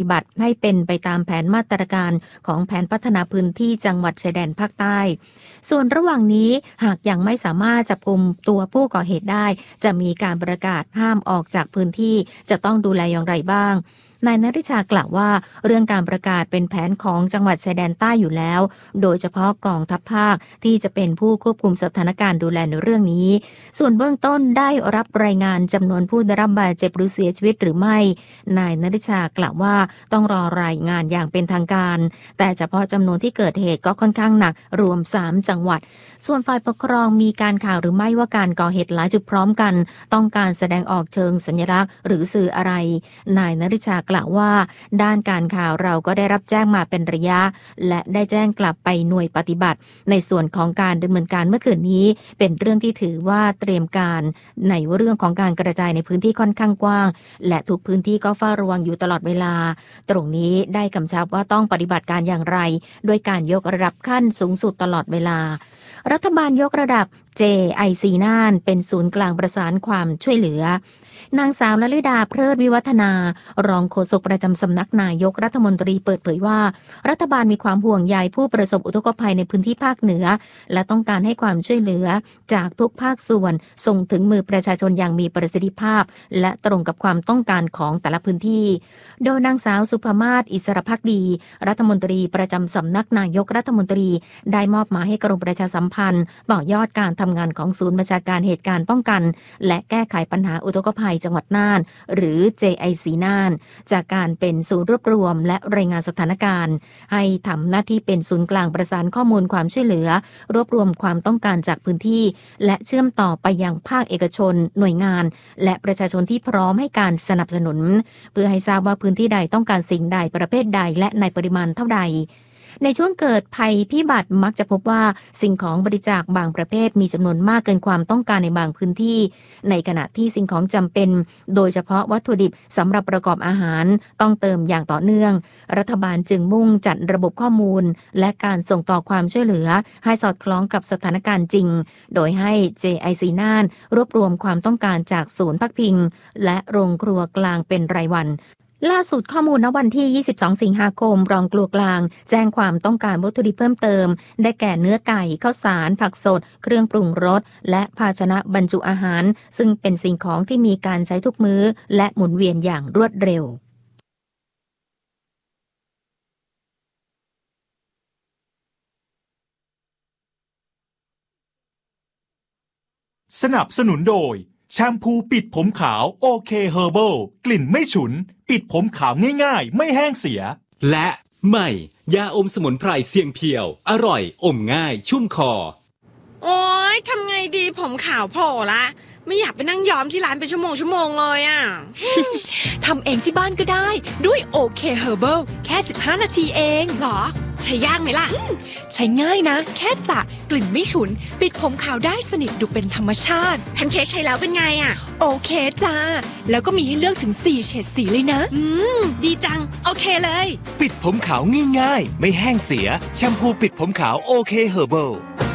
บัติให้เป็นไปตามแผนมาตรการของแผนพัฒนาพื้นที่จังหวัดชายแดนภาคใต้ส่วนระหว่างนี้หากยังไม่สามารถจับกุมตัวผู้ก่อเหตุได้จะมีการประกาศห้ามออกจากพื้นที่จะต้องดูแลอย่างไรบ้างนายณฤชากล่าวว่าเรื่องการประกาศเป็นแผนของจังหวัดชายแดนใต้อยู่แล้วโดยเฉพาะกองทัพภาคที่จะเป็นผู้ควบคุมสถานการณ์ดูแลในเรื่องนี้ส่วนเบื้องต้นได้รับรายงานจำนวนผู้ได้รับบาดเจ็บหรือเสียชีวิตหรือไม่นายณฤชากล่าวว่าต้องรอรายงานอย่างเป็นทางการแต่เฉพาะจำนวนที่เกิดเหตุก็ค่อนข้างหนักรวม3จังหวัดส่วนฝ่ายปกครองมีการข่าวหรือไม่ว่าการก่อเหตุหลายจุดพร้อมกันต้องการแสดงออกเชิงสัญลักษณ์หรือสื่ออะไรนายณฤชากล่าวว่าด้านการข่าวเราก็ได้รับแจ้งมาเป็นระยะและได้แจ้งกลับไปหน่วยปฏิบัติในส่วนของการดำเนินการเมื่อคืนนี้เป็นเรื่องที่ถือว่าเตรียมการในเรื่องของการกระจายในพื้นที่ค่อนข้างกว้างและทุกพื้นที่ก็เฝ้าระวังอยู่ตลอดเวลาตรงนี้ได้กำชับว่าต้องปฏิบัติการอย่างไรด้วยการยกระดับขั้นสูงสุดตลอดเวลารัฐบาลยกระดับ JIC น่านเป็นศูนย์กลางประสานความช่วยเหลือนางสาวลลิดาเพลิดวิวัฒนารองโฆษกประจำสำนักนายกรัฐมนตรีเปิดเผยว่ารัฐบาลมีความห่วงใยผู้ประสบอุทกภัยในพื้นที่ภาคเหนือและต้องการให้ความช่วยเหลือจากทุกภาคส่วนส่งถึงมือประชาชนอย่างมีประสิทธิภาพและตรงกับความต้องการของแต่ละพื้นที่โดยนางสาวสุภมาศอิสรภักดีรัฐมนตรีประจำสำนักนายกรัฐมนตรีได้มอบหมายให้กรมประชาสัมพันธ์ต่อยอดการทำงานของศูนย์บัญชาการเหตุการณ์ป้องกันและแก้ไขปัญหาอุทกภัยจังหวัดน่านหรือ JIC น่านจากการเป็นศูนย์รวบรวมและรายงานสถานการณ์ให้ทำหน้าที่เป็นศูนย์กลางประสานข้อมูลความช่วยเหลือรวบรวมความต้องการจากพื้นที่และเชื่อมต่อไปยังภาคเอกชนหน่วยงานและประชาชนที่พร้อมให้การสนับสนุนเพื่อให้ทราบว่าพื้นที่ใดต้องการสิ่งใดประเภทใดและในปริมาณเท่าใดในช่วงเกิดภัยพิบัติมักจะพบว่าสิ่งของบริจาคบางประเภทมีจำนวนมากเกินความต้องการในบางพื้นที่ในขณะที่สิ่งของจำเป็นโดยเฉพาะวัตถุดิบสำหรับประกอบอาหารต้องเติมอย่างต่อเนื่องรัฐบาลจึงมุ่งจัดระบบข้อมูลและการส่งต่อความช่วยเหลือให้สอดคล้องกับสถานการณ์จริงโดยให้ JIC น่านรวบรวมความต้องการจากศูนย์พักพิงและโรงครัวกลางเป็นรายวันล่าสุดข้อมูลณวันที่ 22 สิงหาคมรองครัวกลางแจ้งความต้องการวัตถุดิบเพิ่มเติมได้แก่เนื้อไก่ข้าวสารผักสดเครื่องปรุงรสและภาชนะบรรจุอาหารซึ่งเป็นสิ่งของที่มีการใช้ทุกมื้อและหมุนเวียนอย่างรวดเร็วสนับสนุนโดยแชมพูปิดผมขาวโอเคเฮอร์เบิลกลิ่นไม่ฉุนปิดผมขาวง่ายๆไม่แห้งเสียและใหม่ยาอมสมุนไพรเสียงเพียวอร่อยอมง่ายชุ่มคอโอ๊ยทำไงดีผมขาวโผล่ละไม่อยากไปนั่งย้อมที่ร้านเป็นชั่วโมงเลยอ่ะทำเองที่บ้านก็ได้ด้วยโอเคเฮอร์เบิลแค่15 นาทีเองหรอใช้ยากไหมล่ะใช้ง่ายนะแค่สระกลิ่นไม่ฉุนปิดผมขาวได้สนิทดูเป็นธรรมชาติแพนเค้กใช้แล้วเป็นไงอ่ะโอเคจ้าแล้วก็มีให้เลือกถึง4เฉดสีเลยนะดีจังโอเคเลยปิดผมขาวง่ายๆไม่แห้งเสียแชมพูปิดผมขาวโอเคเฮอร์เบิล